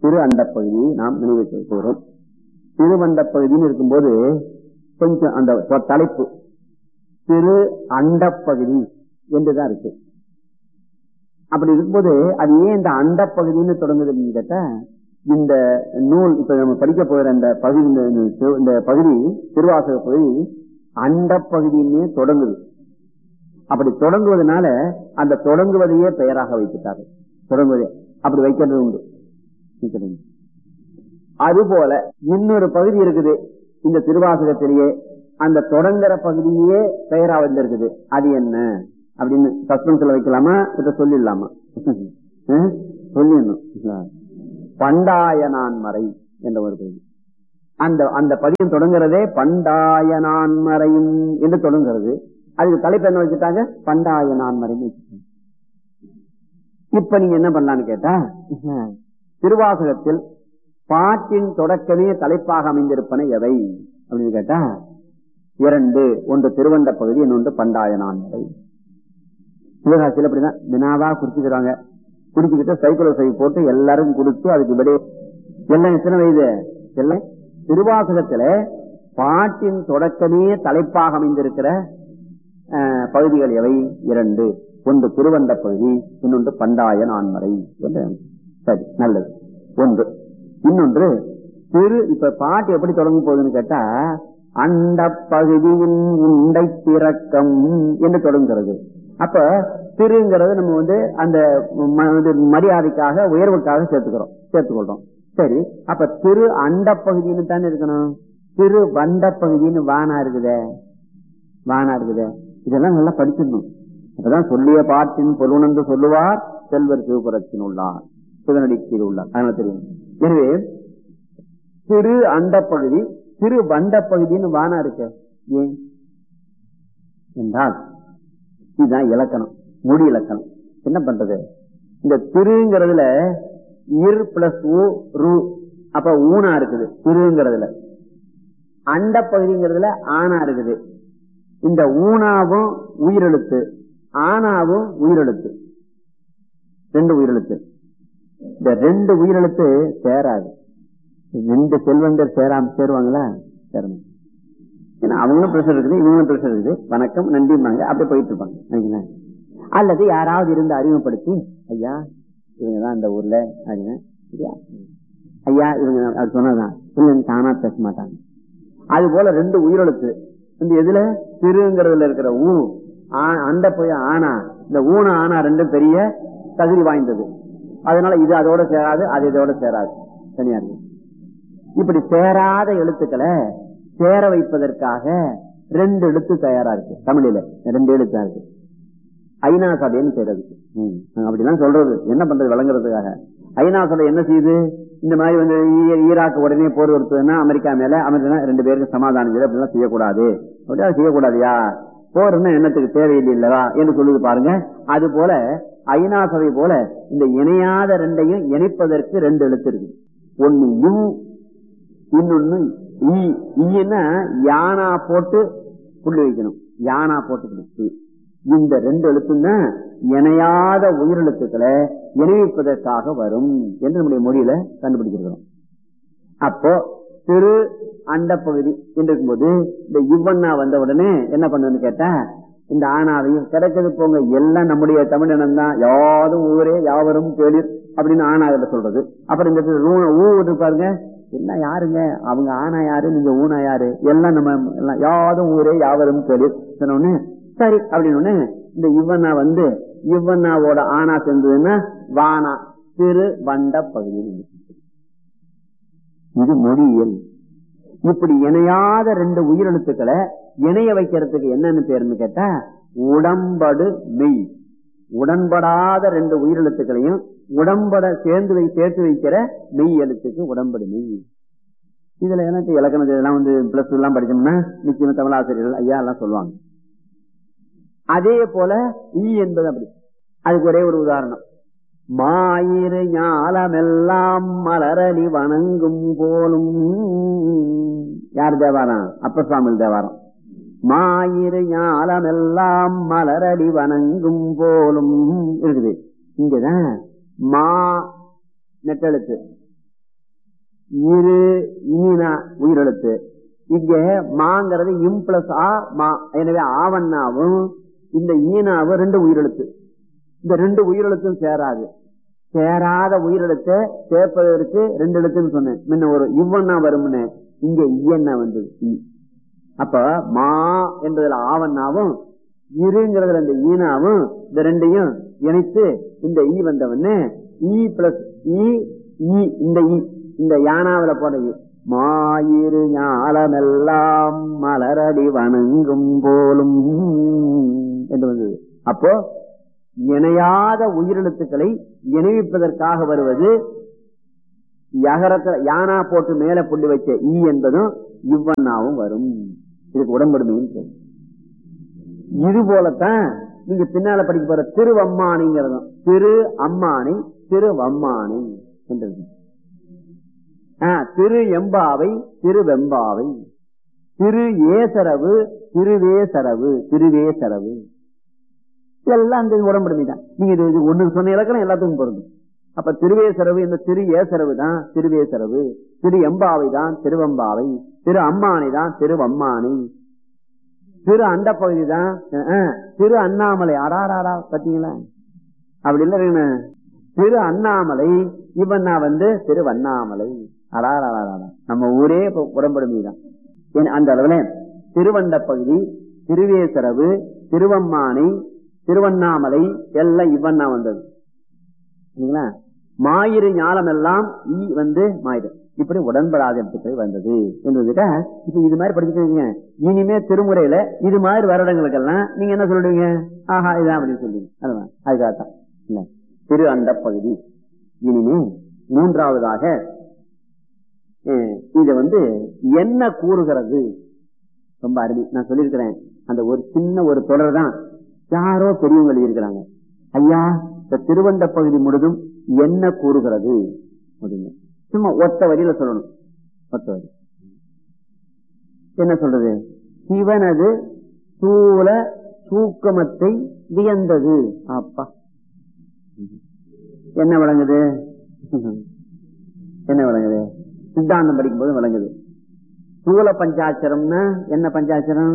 திரு அண்டப்பகுதியை நாம் நினைவுக்கு போகிறோம். திருவண்டப்பகுதின்னு இருக்கும்போது கொஞ்சம் அந்த தலைப்பு திரு அண்டப்பகுதி என்றுதான் இருக்கு. அப்படி இருக்கும்போது அது ஏன் இந்த அண்டப்பகுதின்னு தொடங்குது அப்படின்னு கேட்டா, இந்த நூல் இப்ப நம்ம படிக்க போகிற இந்த பகுதி, இந்த பகுதி திருவாசக பகுதி அண்டப்பகுதியிலே தொடங்குது. அப்படி தொடங்குவதனால அந்த தொடங்குவதையே பெயராக வைத்துட்டாரு. தொடங்குவதே அப்படி வைக்கிறது உண்டு. அதுபோல இன்னொரு பகுதி இருக்குது இந்த திருவாசகத்திலேயே, அந்த தொடங்குற பகுதியே பெயரா வந்திருக்குது. அது என்ன அப்படின்னு சஸ்பென்ஸ்ல வைக்கலாமா, இத சொல்லிடலாமா? சொல்லிடணும். பண்டாயனான்மறை என்ற ஒரு பகுதி. அந்த பதியம் தொடங்குறதே பண்டாயனான்மறையும் என்று தொடங்குறது. அதுக்கு தலைப்பு என்ன வச்சுட்டாங்க? பண்டாயனான்மறைன்னு வச்சுட்டாங்க. இப்ப நீங்க என்ன பண்ணலான்னு கேட்டா, திருவாசகத்தில் பாட்டின் தொடக்கமே தலைப்பாக அமைந்திருப்பன எவை அப்படின்னு கேட்டா, இரண்டு. ஒன்று திருவண்ட பகுதி, இன்னொன்று பண்டாயனான்மறை. சிவகாசியில் அப்படிதான் வினாவா குறிச்சுக்கிறாங்க. குடிச்சுக்கிட்டு சைக்கிள் சை போட்டு எல்லாரும் குடிச்சு அதுக்கு விட எல்லாம் எத்தனை வயது எல்லாம் திருவாசகத்துல பாட்டின் தொடக்கமே தலைப்பாக அமைந்திருக்கிற பகுதிகள் எவை? இரண்டு. ஒன்று திருவண்ட பகுதி, இன்னொன்று பண்டாயனான்மறை. சரி, நல்லது. ஒன்று. இன்னொன்று திரு. இப்ப பாட்டு எப்படி தொடங்க போகுதுன்னு கேட்டா, அண்ட பகுதியின் உண்டை திறக்கம் என்று தொடங்குகிறது. அப்ப திருங்கிறது நம்ம அந்த மரியாதைக்காக உயர்வுக்காக சேர்த்துக்கொள்றோம். சரி, அப்ப திரு அண்ட பகுதின்னு தானே இருக்கணும். திரு வண்ட பகுதின்னு வானா இருக்குதே. இதெல்லாம் நல்லா படிச்சிடணும். அப்பதான் சொல்லிய பாட்டின் பொருளுணர்ந்து சொல்லுவார் செல்வர் சிவபுரத்தின் உள்ளார் சிவனடிக்கீழ் உள்ளார். அதனால தெரியும். எனவே திரு அண்ட பகுதி, திரு வண்ட பகுதின்னு வானா இருக்க. ஏன் என்றால் இதுதான் இலக்கணம், மொழி இலக்கணம். என்ன பண்றது? இந்த திருங்கிறதுல இர் பிளஸ் ஊ ரு, அப்ப ஊனா இருக்குது திருங்கிறதுல. அண்ட பகுதிங்கிறதுல ஆனா இருக்குது. இந்த ஊனாவும் உயிரெழுத்து, ஆனாவும் உயிரெழுத்து, ரெண்டு உயிரெழுத்து. இந்த ரெண்டு உயிரெழுத்து சேராது. ரெண்டு செல்வந்தர் சேருவாங்களா? சேரணும். ஏன்னா அவங்களும் பிரஷர் இருக்குது, இவங்களும் பிரஷர் இருக்குது. வணக்கம் நன்றிமாங்க, அப்படி போயிட்டு இருப்பாங்க. அல்லது யாராவது இருந்து அறிமுகப்படுத்தி, ஐயா இவங்கதான் இந்த ஊர்ல அப்படின்னா, ஐயா இவங்க அப்படி சொன்னதான் இவங்க தானா பேச மாட்டாங்க. அது போல ரெண்டு உயிரெழுத்து இந்த எதுல திருங்கிறதுல இருக்கிற ஊ, அந்த போய் ஆனா, இந்த ஊன ஆனா ரெண்டும் பெரிய தகுதி வாய்ந்தது. அதனால இது அதோட சேராது, அது இதோட சேராது, தனியா இருக்கு. இப்படி சேராத எழுத்துக்களை சேர வைப்பதற்காக ரெண்டு எழுத்து தயாரா இருக்கு. தமிழில ரெண்டு எழுத்தா இருக்கு. ஐநா சபைன்னு செய்யறதுக்கு அப்படிலாம் சொல்றது. என்ன பண்றது விளங்குறதுக்காக ஐநா சபை என்ன செய்யுது? இந்த மாதிரி ஈராக்கு உடனே போர் வருத்துதுன்னா அமெரிக்கா மேல, அமெரிக்கா ரெண்டு பேருக்கு சமாதானம் செய்யுது. அப்படிலாம் செய்யக்கூடாது, அப்படியா செய்யக்கூடாதுயா, போர்னா என்னத்துக்கு தேவையில்லை இல்லவா என்று சொல்லுது பாருங்க. அது போல ஐநா சபை போல இந்த இணையாத ரெண்டையும் இணைப்பதற்கு ரெண்டு எழுத்து இருக்கு. ஒன்னு யூ, இன்னொன்னு ஈன்னா யானா போட்டு புள்ளி வைக்கணும். யானா போட்டு புள்ளி. இந்த ரெண்டு எழுத்துன்னா இணையாத உயிரெழுத்துக்களை இணைப்பதற்காக வரும் என்று நம்முடைய மொழியில கண்டுபிடிச்சிருக்கிறோம். அப்போ திரு அண்ட பகுதி என்று இருக்கும்போது இந்த இவ்வண்ணா வந்த உடனே என்ன பண்ணுன்னு கேட்டா, இந்த ஆனாவையும் கிடைக்கிறது போங்க எல்லாம் நம்முடைய தமிழினம் தான், யாரும் ஊரே யாவரும் கேளிர் அப்படின்னு ஆனாவில சொல்றது. அப்புறம் இந்த ஊ பாருங்க, என்ன யாருங்க அவங்க ஆனா யாரு, நீங்க ஊனா யாரு, எல்லாம் நம்ம எல்லாம் யாரும் ஊரே யாவரும் கேளிர் சொன்ன. சரி அப்படின்னு இந்த இவ்வண்ணா இவ்வண்ணாவோட ஆனா சேர்ந்ததுன்னா வானா, திரு வண்ட பகுதி. இது மொழியியல். இப்படி இணையாத ரெண்டு உயிரெழுத்துக்களை இணைய வைக்கிறதுக்கு என்னன்னு பேருன்னு கேட்டா உடம்படு மெய். உடன்படாத ரெண்டு உயிரெழுத்துக்களையும் உடம்பட சேர்த்து வைக்கிற மெய் எழுத்துக்கு உடம்படு மெய். இதுல எனக்கு இலக்கணம் எல்லாம் பிளஸ் எல்லாம் படிச்சோம்னா நிச்சயமா தமிழாசிரியர்கள் ஐயா எல்லாம் சொல்லுவாங்க. அதே போல ஈ என்பது அப்படி. அதுக்கு ஒரே ஒரு உதாரணம், மாயிரு ஞாலமெல்லாம் மலரடி வணங்கும் போலும். யார் தேவாரம்? அப்ப சுவாமி தேவாரம். மாயிரு ஞாலமெல்லாம் மலரடி வணங்கும் போலும் இருக்குது. இங்கதான் மா நெட்டெழுத்து, இரு ஈனா உயிரெழுத்து. இங்க மாங்கிறது இம் பிளஸ் ஆ மா. எனவே ஆவண்ணாவும் இந்த ஈனாவும் 2 உயிரெழுத்து. இந்த 2 உயிரெழுத்தும் சேராது. சேராத உயிரெழுத்தை சேர்ப்பதற்கு 2 எழுத்துன்னு சொன்னேன். முன்ன ஒரு இவ்வண்ணா வரும்னு, இங்க இயன்னா வந்தது. அப்ப மா என்பதுல ஆவண்ணாவும் இருங்கிறதுல இந்த ஈனாவும் இந்த 2ஐயும் இணைத்து இந்த ஈ வந்தவன்னு ஈ பிளஸ் ஈ இந்த ஈ இந்த யானாவில போன மாயிரு ஞாலமெல்லாம் மலரடி வணங்கும் போலும் என்று வந்தது. அப்போ இணையாத உயிரெழுத்துக்களை இணைவிப்பதற்காக வருவது யகரத்துல யானா போட்டு மேல புள்ளி வச்ச ஈ என்பதும் இவ்வண்ணாவும் வரும். இதுக்கு உடன்படுமையும். இது போலத்தான் நீங்க பின்னால படிக்க போற திருவம்மானிங்கிறதும் திரு அம்மானை திருவம்மானை என்றது. திரு எம்பாவை திருவெம்பாவை, திரு ஏசரவு திருவேசரவு திருவேசரவு, இதெல்லாம் அந்த உடன்படுமை தான். நீங்க இது ஒண்ணு சொன்ன இலக்கணம் எல்லாத்துக்கும் பொருந்தும். அப்ப திருவேசரவு இந்த திரு ஏசரவு தான் திருவேசரவு, திரு எம்பாவை தான் திருவம்பாவை, திரு அம்மானை தான் திருவம்மானை, திரு அண்ட பகுதி தான் திரு அண்ணாமலை. ஆடாரா பாத்தீங்களா? அப்படி இல்ல திரு அண்ணாமலை இவன்னா திருவண்ணாமலை. அடாரா நம்ம ஊரே உடன்படுமை தான். அந்த அளவுல திருவண்ட பகுதி திருவேசரவு திருவம்மானை திருவண்ணாமலை எல்லாம் இவண்ணா வந்தது. மாயிரு ஞாலம் எல்லாம் மாயிரு இப்படி உடன்படாத இடத்துக்கு வந்தது என்பதுகிட்ட இப்ப இது மாதிரி படிச்சுக்கீங்க. இனிமே திருமுறையில இது மாதிரி வருடங்களுக்கெல்லாம் நீங்க என்ன சொல்லுவீங்க? ஆஹா இதான் அப்படின்னு சொல்லுவீங்க. அதுதான் அதுக்காகத்தான் இல்ல திரு அண்ட பகுதி. இனிமே மூன்றாவதாக இது என்ன கூறுகிறது? ரொம்ப அருமை. நான் சொல்லியிருக்கிறேன் அந்த ஒரு சின்ன ஒரு தொடர் தான் யாரோ பெரியவங்க எழுதியிருக்கிறாங்க. ஐயா இந்த திருவண்ட பகுதி முழுதும் என்ன கூறுகிறது அப்படின்னு சும்மா ஒத்த வரியில சொல்லணும். ஒத்த வரி என்ன சொல்றது? சிவனது சூல சூக்கமத்தை வியந்தது. அப்பா என்ன விளங்குது? என்ன விளங்குது? சித்தாந்தம் படிக்கும் போது விளங்குது. சூல பஞ்சாட்சரம்னா என்ன பஞ்சாட்சரம்?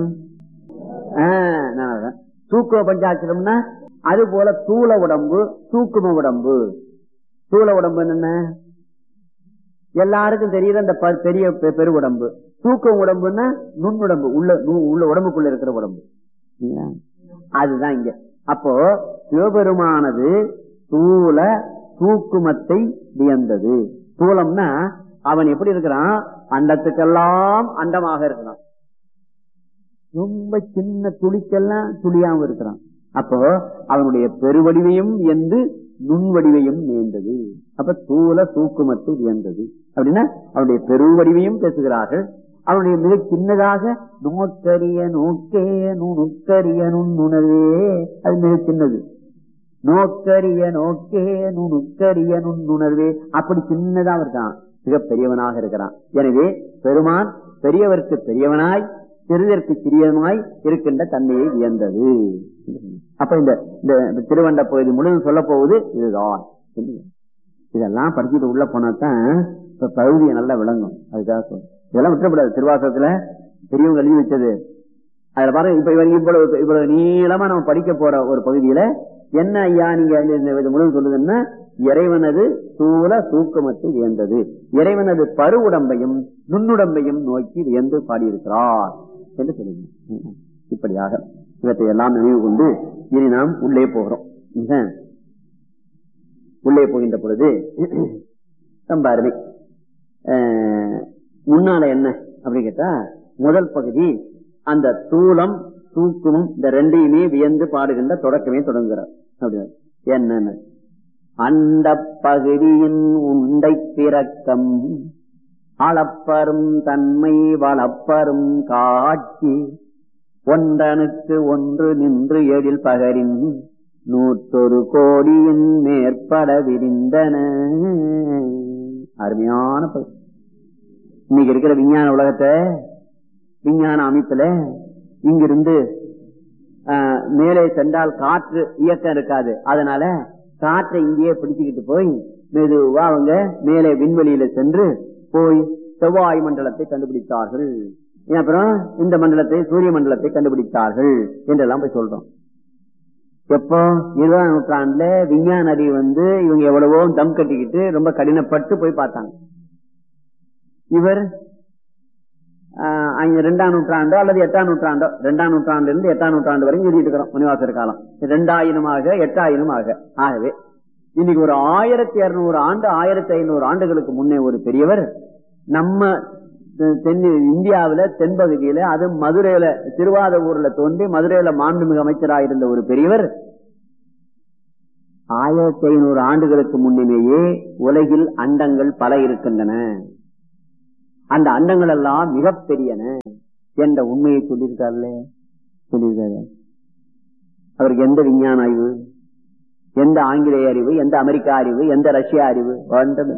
சூக்கும பஞ்சாட்சரம்னா அது போல தூள உடம்பு சூக்கும உடம்பு. தூள உடம்பு என்ன எல்லாருக்கும் தெரியுது, அந்த பெரிய பெரு உடம்பு. தூக்கம் உடம்புன்னா நுண்ணுடம்பு, உள்ள உடம்புக்குள்ள இருக்கிற உடம்பு. அதுதான் இங்க. அப்போ சிவபெருமானது தூள தூக்குமத்தை வியந்தது. தூளம்னா அவன் எப்படி இருக்கிறான்? அண்டத்துக்கெல்லாம் அண்டமாக இருக்கிறான். ரொம்ப சின்ன துளிக்கெல்லாம் துளியாம இருக்கிறான். அப்போ அவனுடைய பெருவடிவையும் எந்து நுண்வடிவையும் நேர்ந்தது. அப்ப தூள தூக்குமத்தை வியந்தது அப்படின்னா அவனுடைய பெருவடிவையும் பேசுகிறார்கள். அவனுடைய மிக சின்னதாக நோக்கரிய நோக்கே நுணுக்கரிய நுண்ணுணர்வே, அது மிக சின்னது. நோக்கரிய நோக்கே நுணுக்கரிய நுண்ணுணர்வே, அப்படி சின்னதாக இருக்கான். மிக பெரியவனாக இருக்கிறான். எனவே பெருமான் பெரியவர்க்கு பெரியவனாய் சிறிதற்கு சிறியவனாய் இருக்கின்ற தன்மையை வியந்தது. அப்ப இந்த திருவண்ட பகுதி முழுவதும் சொல்ல போவது இதுதான். இதெல்லாம் படிச்சுட்டு உள்ள போனாதான் இப்ப பகுதியை நல்லா விளங்கும். அதுக்காக சொல்ல இதெல்லாம் விட்டுறப்படாது. திருவாசகத்துல பெரியவங்க எழுதி வச்சது அதுல பாருங்க. இப்ப இவ்வளவு நீளமா நம்ம படிக்க போற ஒரு பகுதியில என்ன ஐயா நீங்க முழுவதும் சொல்லுதுன்னா, இறைவனது சூல சூக்கமத்தை வியந்தது, இறைவனது பரு உடம்பையும் நுண்ணுடம்பையும் நோக்கி வியந்து பாடியிருக்கிறார் என்று சொல்லுங்க. இப்படியாக இவற்றை எல்லாம் நினைவு கொண்டு இனி நாம் உள்ளே போகிறோம். உள்ளே போகின்ற பொழுது ரொம்ப அருமை. முன்னால என்ன அப்படின்னு கேட்டா, முதல் பகுதி அந்த தூளம் தூக்கமும் இந்த ரெண்டையுமே வியந்து பாடுகின்ற தொடக்கமே தொடங்குகிறார். அப்படின்னா என்னன்னு, அந்த பகுதியின் உண்டை பிறக்கம் அளப்பரும் தன்மை வளப்பரும் காட்சி ஒன்றனுக்கு ஒன்று நின்று எழில் பகரின் 100 கோடியின் மேற்பட விரிந்தன. அருமையான பகுதி. இன்னைக்கு இருக்கிற விஞ்ஞான உலகத்தை, விஞ்ஞான அமைப்புல இங்கிருந்து மேலே சென்றால் காற்று இயக்கம் இருக்காது. அதனால காற்றை இங்கேயே பிடிச்சுக்கிட்டு போய் மெதுவா அவங்க மேலே விண்வெளியில சென்று போய் செவ்வாய் மண்டலத்தை கண்டுபிடித்தார்கள், அப்புறம் இந்த மண்டலத்தை சூரிய மண்டலத்தை கண்டுபிடித்தார்கள் என்றெல்லாம் போய் சொல்றோம். எப்போ 20ஆம் நூற்றாண்டுல விஞ்ஞான அறிவு இவங்க எவ்வளவோ தம் கட்டிக்கிட்டு ரொம்ப கடினப்பட்டு போய் பார்த்தாங்க. இவர் 2ஆம் நூற்றாண்டோ அல்லது 8ஆம் நூற்றாண்டோ, 2ஆம் நூற்றாண்டுல இருந்து 8ஆம் நூற்றாண்டு வரைக்கும் எழுதிட்டு இருக்கிறோம் மணிவாசர் காலம். 2000 8000 ஆகவே இன்னைக்கு ஒரு 1200 ஆண்டு 1500 ஆண்டுகளுக்கு முன்னே ஒரு பெரியவர் நம்ம இந்தியாவில தென்பகுதியில, அது மதுரையில திருவாதூர்ல தோன்றி மதுரையில மாண்புமிகு அமைச்சராக இருந்த ஒரு பெரியவர் 1500 ஆண்டுகளுக்கு முன்னமேயே உலகில் அண்டங்கள் பல இருக்கின்றன, அந்த அண்டங்கள் எல்லாம் மிகப்பெரியன என்ற உண்மையை சொல்லியிருக்காரு. அவருக்கு எந்த விஞ்ஞான அறிவு, எந்த ஆங்கிலேய அறிவு, எந்த அமெரிக்கா அறிவு, எந்த ரஷ்யா அறிவு வேண்டும்?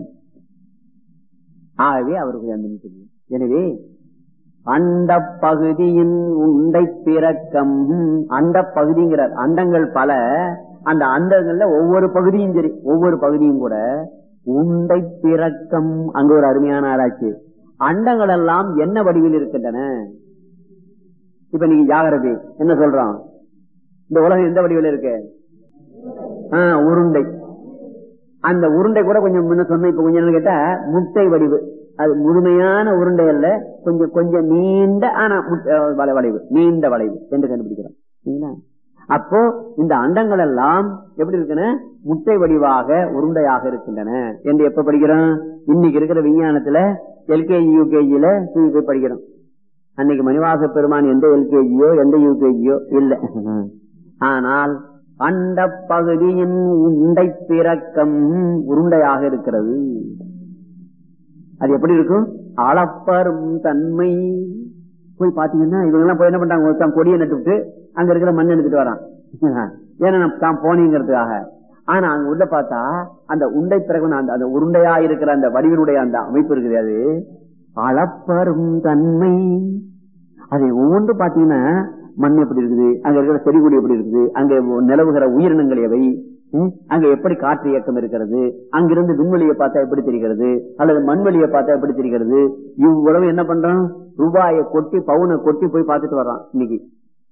ஆகவே அவருக்கு அந்த தெரியும். எனவே அண்ட பகுதியின் உண்டை பிறக்கம், அண்ட பகுதிங்கிறார், அண்டங்கள் பல, அந்த அண்டங்கள்ல ஒவ்வொரு பகுதியும் சரி, ஒவ்வொரு பகுதியும் கூட உண்டை பிறக்கம். அங்க ஒரு அருமையான ஆராய்ச்சி. அண்டங்கள் எல்லாம் என்ன வடிவில் இருக்கின்றன? இப்ப நீங்க ஜாகிரபி என்ன சொல்றோம், இந்த உலகம் எந்த வடிவில் இருக்கு? உருண்டை. அந்த உருண்டை கூட கொஞ்சம் முன்ன சொன்ன, இப்ப கொஞ்சம் கேட்டா முட்டை வடிவு. அது முழுமையான உருண்டை அல்ல, கொஞ்சம் கொஞ்சம் நீண்ட, ஆனா வளைவு, நீண்ட வளைவு என்று கண்டுபிடிக்கிறோம். அப்போ இந்த அண்டங்கள் எல்லாம் எப்படி இருக்குன்னு முட்டை வடிவாக உருண்டையாக இருக்கின்றன என்று எப்ப படிக்கிறோம்? இன்னைக்கு இருக்கிற விஞ்ஞானத்துல எல்கேஜி யூகேஜில போய் படிக்கிறோம். அன்னைக்கு மணிவாச பெருமான் எந்த எல்கேஜியோ எந்த யூகேஜியோ இல்ல. ஆனால் அண்ட பகுதியின் உண்டை பிறக்கம் உருண்டையாக இருக்கிறது. அது எப்படி இருக்கும்? அளப்பரும் தன்மை. போய் பாத்தீங்கன்னா இவங்க எல்லாம் போய் என்ன பண்றாங்க, கொடியை நட்டுவிட்டு அங்க இருக்கிற மண் எடுத்துட்டு வரான், ஏன்னா தான் போனீங்கிறதுக்காக. ஆனா அங்க உள்ள பார்த்தா அந்த உண்டை பிறகு அந்த உருண்டையா இருக்கிற அந்த வடிவினுடைய அந்த அமைப்பு இருக்குது, அது அளப்பரும் தன்மை. அதை ஒவ்வொன்று பாத்தீங்கன்னா மண் எப்படி இருக்குது, அங்க இருக்கிற செடி கொடி எப்படி இருக்குது, அங்க நிலவுகிற உயிரினங்கள் எவை, அங்க எப்படி காற்று இயக்கம் இருக்கிறது, அங்கிருந்து விண்வெளியை பார்த்தா எப்படி தெரிகிறது, அல்லது மண்வெளியை பார்த்தா எப்படி தெரிகிறது. இவ்வளவு என்ன பண்றான், ரூபாயை கொட்டி பவுனை கொட்டி போய் பார்த்துட்டு வர்றான் இன்னைக்கு.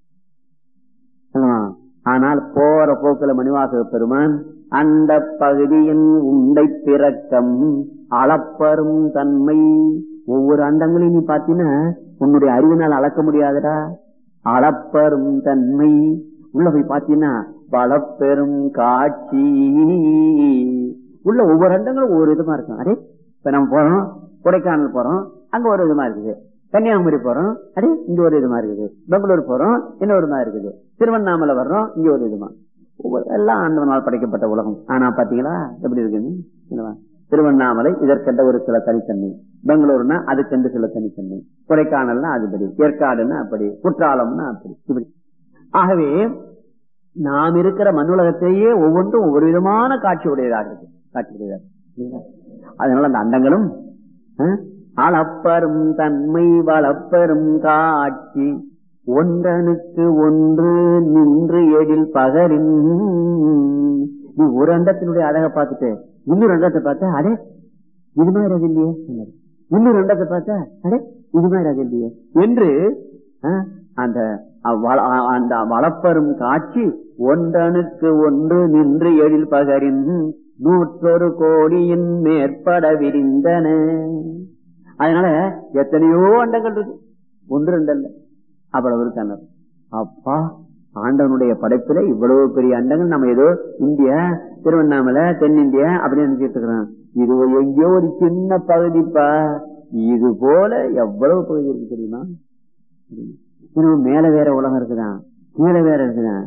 ஆனால் போற போக்குல மணிவாசக பெருமான் அந்த பகுதியின் உண்டை பிறக்கம் அளப்பரும் தன்மை. ஒவ்வொரு அண்டங்களையும் நீ பாத்தீங்கன்னா உன்னுடைய அறிவினால் அளக்க முடியாதுடா. அளப்பரும் தன்மை உள்ள போய் பாத்தீங்கன்னா வளப்பெரும் காட்சி. உள்ள ஒவ்வொரு அண்டங்களும் ஒவ்வொரு விதமா இருக்கும். அதே இப்ப நம்ம போறோம், கொடைக்கானல் போறோம், அங்க ஒரு விதமா இருக்குது. கன்னியாகுமரி போறோம், அதே இங்க ஒரு விதமா இருக்குது. பெங்களூர் போறோம், இன்னொரு விதமா இருக்குது. திருவண்ணாமலை வர்றோம், இங்க ஒரு விதமா. எல்லாம் ஆண்டவனால் படைக்கப்பட்ட உலகம். ஆனா பாத்தீங்களா எப்படி இருக்குன்னு? திருவண்ணாமலை இதற்கென்ற ஒரு சில தனித்தன்மை, பெங்களூர்னா அதுக்கென்று சில தனித்தன்மை, கொடைக்கானல்னா அதுபடி, ஏற்காடுன்னா அப்படி, குற்றாலம்னா அப்படி, இப்படி. ஆகவே நாம் இருக்கிற மண்ணுலகத்தையே ஒவ்வொன்றும் ஒவ்வொரு விதமான காட்சி உடையதாக இருக்கு, காட்சி உடையதாக. அதனால அந்த அண்டங்களும் அளப்பரும் தன்மை வளப்பெரும் காட்சி ஒன்றனுக்கு ஒன்று நின்று எழில் பகரின். நீ ஒரு அண்டத்தினுடைய அழகை பார்த்துட்டு இன்னொரு அண்டத்தை பார்த்தா அடே இது மாதிரி அது இல்லையே, இன்னொரு அண்டத்தை பார்த்தா அடே இது மாதிரி அது இல்லையே என்று அந்த வளப்பெரும் காட்சி ஒன்றனுக்கு ஒன்று நின்று எழில் பகரின் 100 கோடியின் மேற்பட விரிந்தன. அதனால எத்தனையோ அண்டங்கள் இருக்கு, ஒன்று ரெண்டு அல்ல, அவ்வளவு இருக்கான. அப்பா ஆண்டவனுடைய படைப்புல இவ்வளவு பெரிய அண்டங்கள். நம்ம ஏதோ இந்தியா, திருவண்ணாமலை, தென்னிந்தியா அப்படின்னு நினைச்சிட்டு இருக்கிறோம். இது எங்கேயோ ஒரு சின்ன பகுதிப்பா. இது போல எவ்வளவு பகுதி இருக்கு தெரியுமா? மேல வேற உலகம் இருக்குதான், கீழே வேற இருக்குதான்.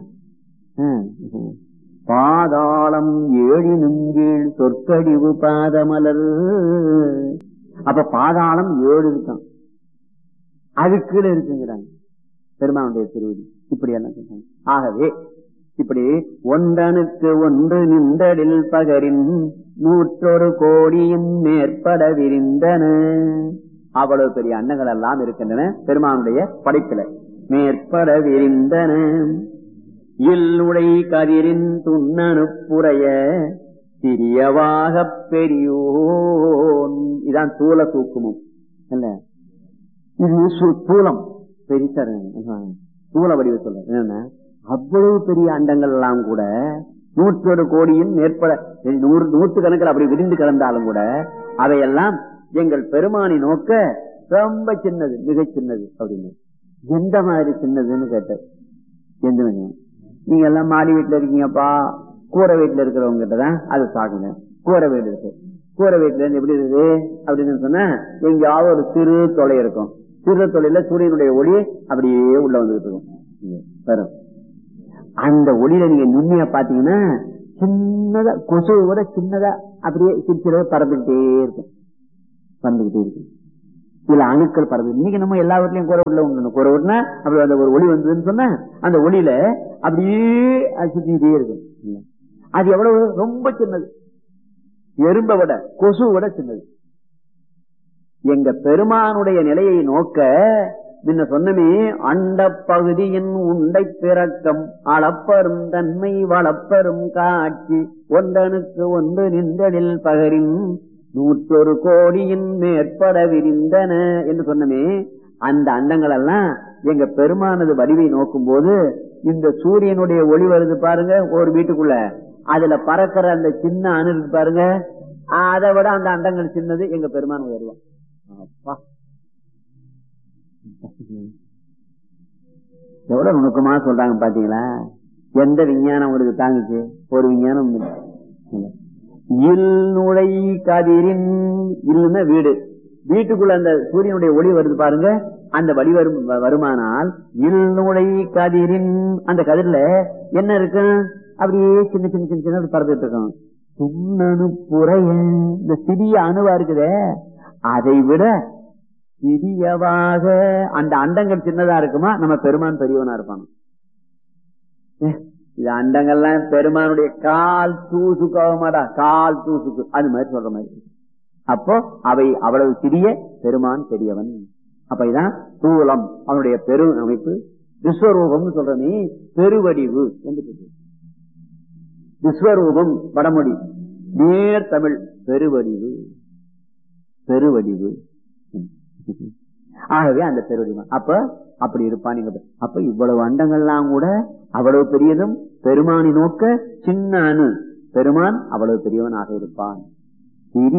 பாதாளம் 7 கீழ் சொற்கடிவு பாதமலர். அப்ப பாதாளம் 7 இருக்கான், அது கீழே இருக்குங்கிறாங்க பெருமானுடைய திருவடி. இப்படி எல்லாம் சொல்றாங்க. ஆகவே இப்படி ஒன்றனுக்கு ஒன்று நின்றடில் பகரின் 100 கோடியின் மேற்பட விரிந்தன. அவ்வளவு பெரிய அண்டங்கள் எல்லாம் இருக்கின்றன பெருமானுடைய படைப்பில. மேற்பட விரிந்தன இல்லுடை கதிரின் துண்ணனுப்புறைய சிறியவாக பெரியோன். இதான் தூல தூக்குமும் இல்ல, இது தூலம் பெரிசா தூள வடிவ சொல்ற என்னன்னா, அவ்வளவு பெரிய அண்டங்கள் எல்லாம் கூட 101 கோடியின் மேற்பட 100 கணக்கில் அப்படி விரிந்து கிடந்தாலும் கூட அவையெல்லாம் எங்கள் பெருமானை நோக்க ரொம்ப சின்னது, மிக சின்னது அப்படின்னு. எந்த மாதிரி சின்னதுன்னு கேட்டார். எந்தவங்க நீங்க எல்லாம் மாடி வீட்டுல இருக்கீங்கப்பா, கூரை வீட்டுல இருக்கிறவங்க கிட்டதான் அது சாகுங்க. கூரை வீடு இருக்கு, கூரை வீட்டுல இருந்து எப்படி இருக்குது அப்படின்னு சொன்னா எங்கேயாவது ஒரு சிறு தொலை இருக்கும். சிறு தொலைல சூரியனுடைய ஒளி அப்படியே உள்ள வந்துகிட்டு இருக்கும் வரும். அந்த ஒளியில நீங்க நுண்ணியா பாத்தீங்கன்னா சின்னதா கொசு கூட சின்னதா அப்படியே சிரிச்சிட பறந்துகிட்டே இருக்கும், பறந்துகிட்டே இருக்கு. இதுல அணுக்கள் பறந்து. இன்னைக்கு நம்ம எல்லா வீட்லயும் கூரை வீட்டுல உண்டு. கூரை வீட்டுனா அப்படி அந்த ஒரு ஒளி வந்ததுன்னு சொன்னா அந்த ஒளியில அப்படியே சுத்திக்கிட்டே இருக்கும். அது எவ்வளவு ரொம்ப சின்னது, எறும்பை விட கொசு விட சின்னது. எங்க பெருமானுடைய நிலையை நோக்க முன்ன சொன்னமே, அண்ட பகுதியின் உண்டை பிறக்கம் அளப்பரும் தன்மை வளப்பரும் காட்சி ஒன்றனுக்கு ஒன்று நின்றலில் பகரின் 101 கோடியின் மேற்பட விரிந்தன என்று சொன்னமே. அந்த அண்டங்கள் எல்லாம் எங்க பெருமானது வடிவை நோக்கும் போது இந்த சூரியனுடைய ஒளி வருது பாருங்க ஒரு வீட்டுக்குள்ள, அதுல பறக்கிற அந்த சின்ன அணு இருக்கு பாருங்க, அதை விட அந்த அண்டங்கள் சின்னது. எங்க பெருமான் உயர்வான். அப்பா எவ்வளவு நுணுக்கமா சொல்றாங்க பாத்தீங்களா? எந்த விஞ்ஞானம் ஒரு தாங்குச்சு? ஒரு விஞ்ஞானம் நுழை கதிரின் இல்லுன்னா வீடு, வீட்டுக்குள்ள அந்த சூரியனுடைய ஒளி வருது பாருங்க, அந்த வழி வருமானால் நுழை கதிரின் அந்த கதிரில என்ன இருக்கு? அப்படியே சின்ன சின்ன சின்ன சின்ன பறந்துட்டு இருக்கும். சுண்ணனு புறைய இந்த சிறிய அணுவா இருக்குதே, அதை விட சிறியவாக அந்த அண்டங்கள் சின்னதா இருக்குமா, நம்ம பெருமான் பெரியவனா இருப்பாங்க. இது அண்டங்கள்லாம் பெருமானுடைய கால் தூசுக்காக மாட்டா, கால் தூசுக்கு அது மாதிரி சொல்ற மாதிரி. அப்போ அவை அவ்வளவு சிறிய, பெருமான் பெரியவன். அப்ப இதான் தூலம் அவனுடைய பெரு அமைப்பு. விஸ்வரூபம் சொல்றனே பெருவடிவு என்று சொல்ற. விஸ்வரூபம் வடமொழி, நேர் தமிழ் பெருவடிவு, பெருவடிவு. ஆகவே அந்த பெருவடிவம் அப்ப அப்படி இருப்பான். அப்ப இவ்வளவு அண்டங்கள்லாம் கூட அவ்வளவு பெரியதும், பெருமானை நோக்க சின்ன அணு, பெருமான் அவ்வளவு பெரியவனாக இருப்பான்.